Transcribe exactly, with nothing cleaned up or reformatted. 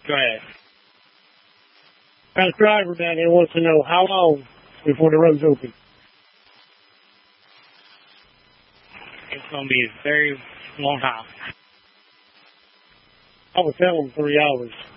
Go ahead. Got a driver down here wants to know how long before the road's open. It's going to be a very long time. I would tell them three hours.